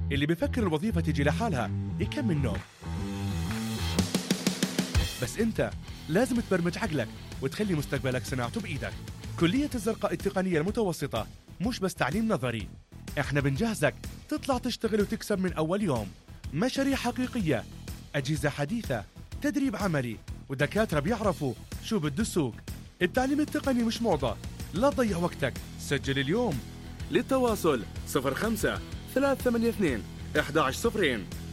اللي بيفكر الوظيفة تيجي لحالها يكمل نوم. بس أنت لازم تبرمج عقلك وتخلي مستقبلك صناعته بإيدك. كلية الزرقاء التقنية المتوسطة مش بس تعليم نظري، احنا بنجهزك تطلع تشتغل وتكسب من أول يوم. مشاريع حقيقية، أجهزة حديثة، تدريب عملي، ودكاترة بيعرفوا شو بده السوق. التعليم التقني مش موضة، لا تضيع وقتك، سجل اليوم. للتواصل 05 382 11 0